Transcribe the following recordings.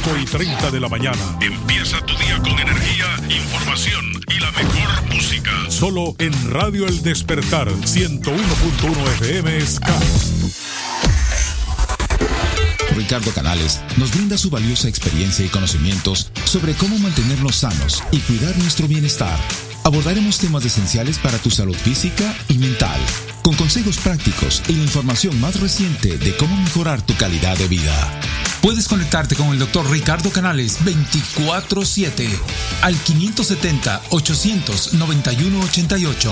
5:30 de la mañana. Empieza tu día con energía, información y la mejor música. Solo en Radio El Despertar, 101.1 FM Ska. Ricardo Canales nos brinda su valiosa experiencia y conocimientos sobre cómo mantenernos sanos y cuidar nuestro bienestar. Abordaremos temas esenciales para tu salud física y mental, con consejos prácticos y la información más reciente de cómo mejorar tu calidad de vida. Puedes conectarte con el Dr. Ricardo Canales 24/7 al 570-800-9188.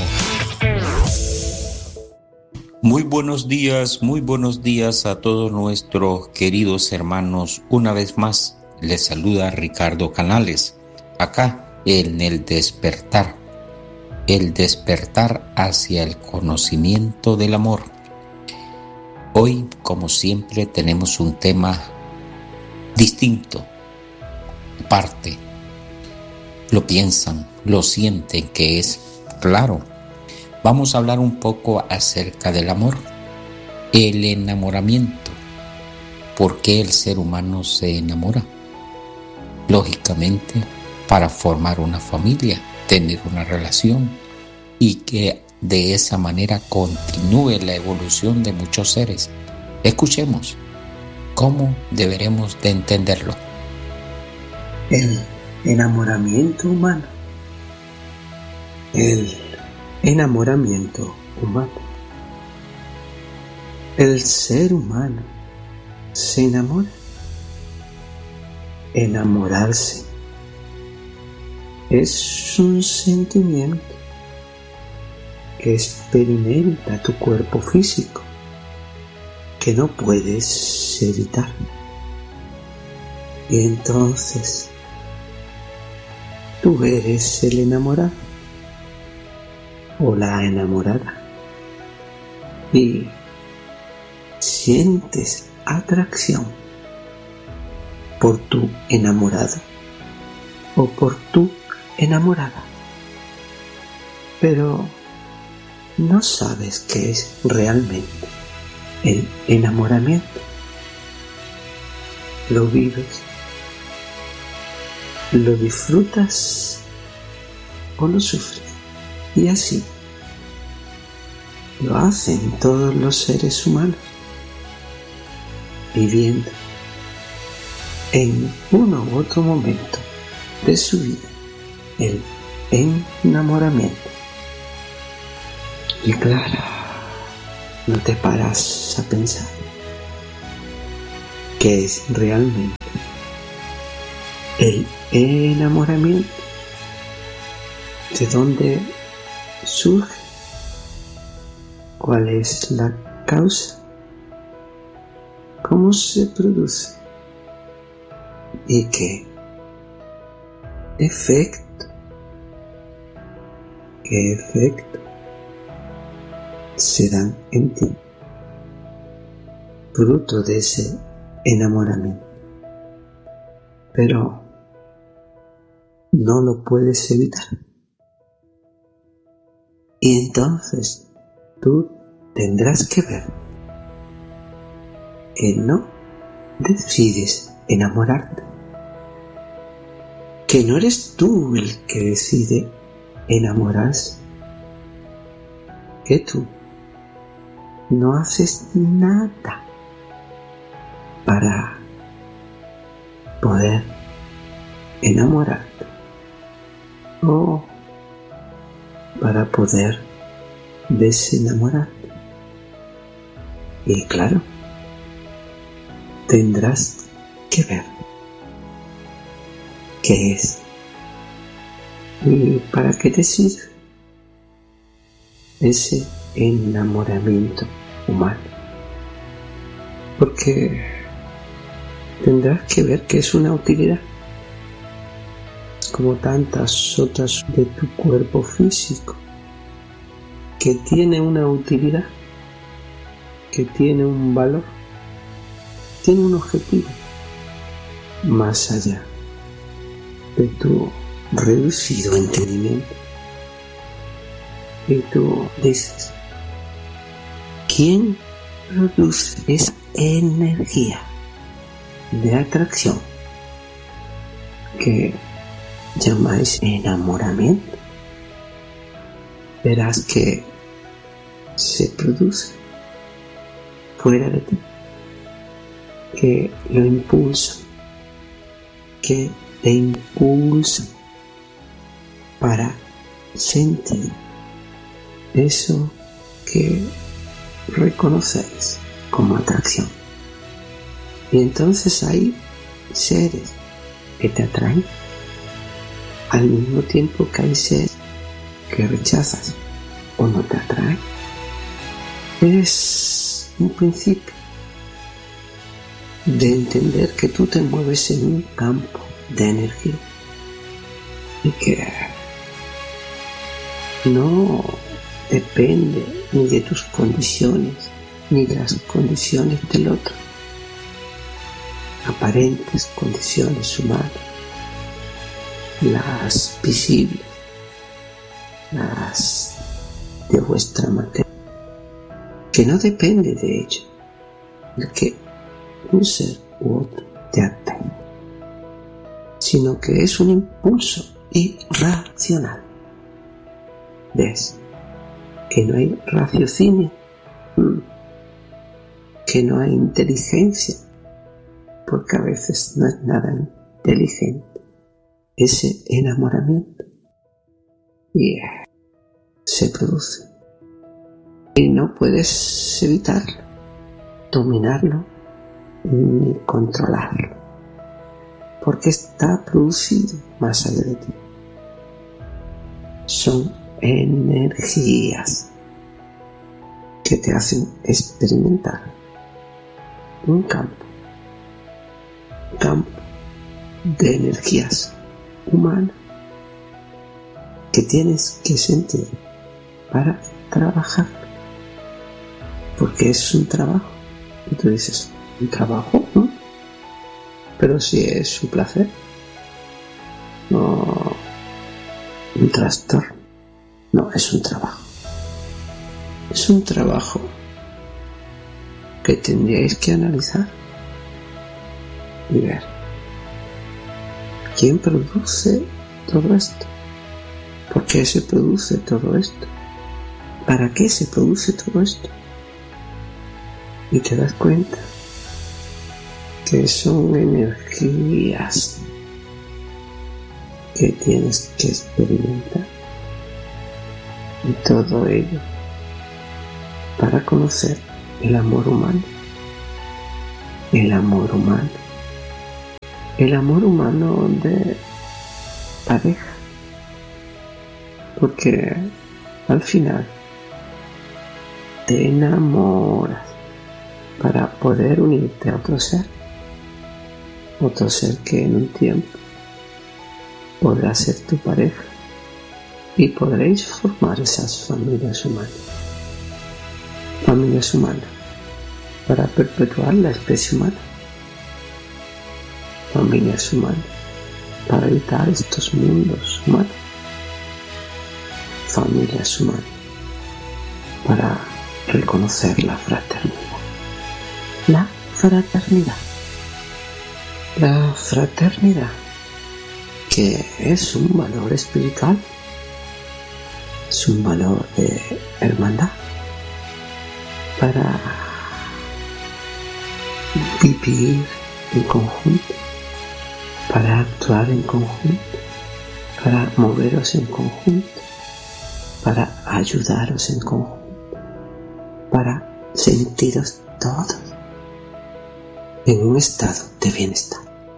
Muy buenos días a todos nuestros queridos hermanos. Una vez más les saluda Ricardo Canales, acá en El Despertar hacia el conocimiento del amor. Hoy, como siempre, tenemos un tema distinto, aparte. Lo piensan, lo sienten que es claro. Vamos a hablar un poco acerca del amor, el enamoramiento. ¿Por qué el ser humano se enamora? Lógicamente, para formar una familia, tener una relación y que de esa manera continúe la evolución de muchos seres. Escuchemos cómo deberemos de entenderlo. El enamoramiento humano. El enamoramiento humano. El ser humano se enamora. Enamorarse es un sentimiento que experimenta tu cuerpo físico, que no puedes evitar. Y entonces tú eres el enamorado o la enamorada y sientes atracción por tu enamorado o por tu enamorada, pero no sabes qué es realmente el enamoramiento. Lo vives, lo disfrutas o lo sufres. Y así lo hacen todos los seres humanos, viviendo en uno u otro momento de su vida el enamoramiento. Y claro, no te paras a pensar qué es realmente el enamoramiento, de dónde surge, cuál es la causa, cómo se produce y qué efecto se dan en ti, fruto de ese enamoramiento. Pero no lo puedes evitar. Y entonces tú tendrás que ver que no decides enamorarte, que no eres tú el que decide enamorarse, que tú no haces nada para poder enamorarte o para poder desenamorarte. Y claro, tendrás que ver qué es y para qué te sirve ese enamoramiento humano, porque tendrás que ver que es una utilidad, como tantas otras de tu cuerpo físico, que tiene una utilidad, que tiene un valor, tiene un objetivo, más allá de tu reducido entendimiento. Y tú dices, ¿quién produce esa energía de atracción que llamáis enamoramiento, verás que se produce fuera de ti, que lo impulsa, que te impulsa para sentir eso que reconocéis como atracción. Y entonces hay seres que te atraen al mismo tiempo que hay seres que rechazas o no te atraen. Es un principio de entender que tú te mueves en un campo de energía y que no depende ni de tus condiciones ni de las condiciones del otro, aparentes condiciones humanas, las visibles, las de vuestra materia, que no depende de ello, de que un ser u otro te atrae, sino que es un impulso irracional. ¿Ves? Que no hay raciocinio, que no hay inteligencia, porque a veces no es nada inteligente ese enamoramiento y se produce y no puedes evitarlo, dominarlo ni controlarlo, porque está producido más allá de ti. Son energías que te hacen experimentar un campo de energías humanas que tienes que sentir para trabajar, porque es un trabajo. Y tú dices, ¿un trabajo? ¿No? Pero si es un placer, no un trastorno. No, es un trabajo. Es un trabajo que tendríais que analizar y ver quién produce todo esto, por qué se produce todo esto, para qué se produce todo esto. Y te das cuenta que son energías que tienes que experimentar, y todo ello para conocer el amor humano. El amor humano de pareja, porque al final te enamoras para poder unirte a otro ser que en un tiempo podrá ser tu pareja y podréis formar esas familias humanas para perpetuar la especie humana, familias humanas para habitar estos mundos humanos, familias humanas para reconocer la fraternidad. La fraternidad, que es un valor espiritual, es un valor de hermandad para vivir en conjunto, para actuar en conjunto, para moveros en conjunto, para ayudaros en conjunto, para sentiros todos en un estado de bienestar.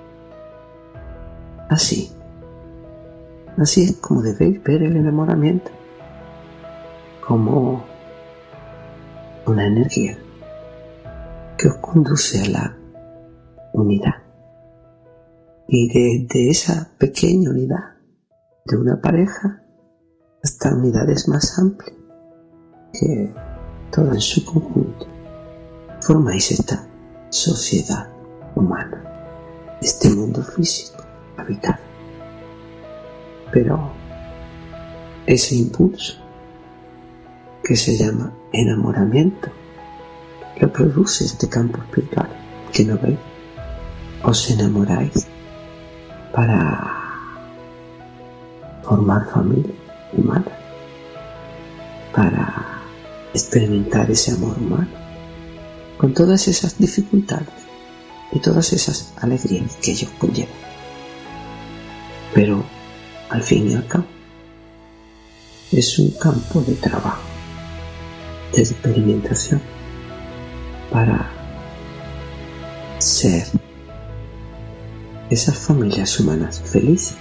Así es como debéis ver el enamoramiento, como una energía que os conduce a la unidad. Y desde esa pequeña unidad de una pareja hasta unidades más amplias, que todo en su conjunto formáis esta sociedad humana, este mundo físico habitado. Pero ese impulso que se llama enamoramiento lo produce este campo espiritual que no veis. Os enamoráis para formar familia humana, para experimentar ese amor humano, con todas esas dificultades y todas esas alegrías que ello conlleva. Pero, al fin y al cabo, es un campo de trabajo, de experimentación, para ser esas familias humanas felices,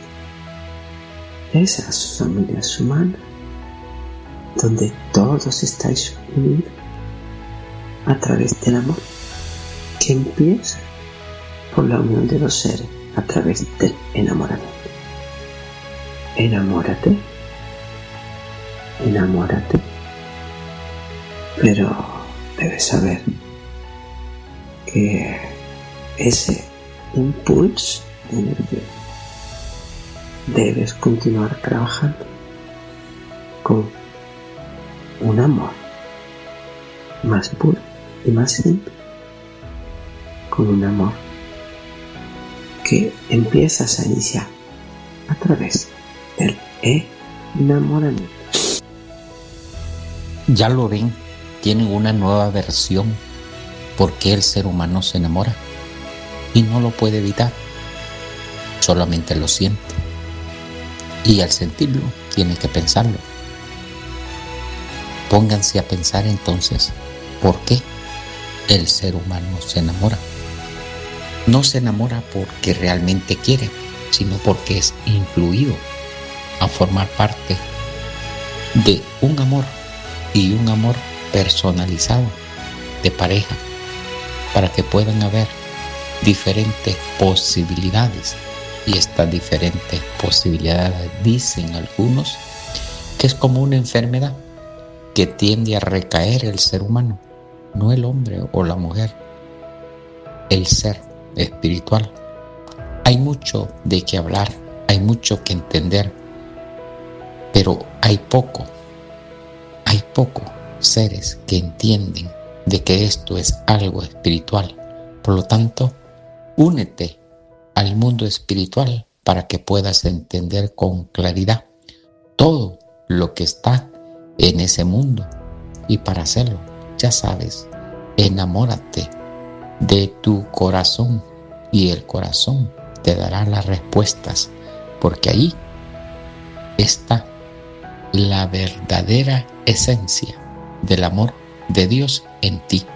esas familias humanas donde todos estáis unidos a través del amor, que empieza por la unión de los seres a través del enamoramiento. Enamórate, enamórate, pero debes saber que ese impulso de energía debes continuar trabajando con un amor más puro y más simple, con un amor que empiezas a iniciar a través del enamoramiento. Ya lo ven, tienen una nueva versión porque el ser humano se enamora y no lo puede evitar, solamente lo siente, y al sentirlo tiene que pensarlo. Pónganse a pensar entonces por qué el ser humano se enamora. No se enamora porque realmente quiere, sino porque es influido a formar parte de un amor, y un amor personalizado de pareja, para que puedan haber diferentes posibilidades. Y estas diferentes posibilidades, dicen algunos, que es como una enfermedad que tiende a recaer el ser humano, no el hombre o la mujer, el ser espiritual. Hay mucho de qué hablar, hay mucho que entender, pero hay pocos seres que entienden de que esto es algo espiritual. Por lo tanto, únete al mundo espiritual para que puedas entender con claridad todo lo que está en ese mundo. Y para hacerlo, ya sabes, enamórate de tu corazón y el corazón te dará las respuestas, porque ahí está la verdadera esencia del amor de Dios en ti.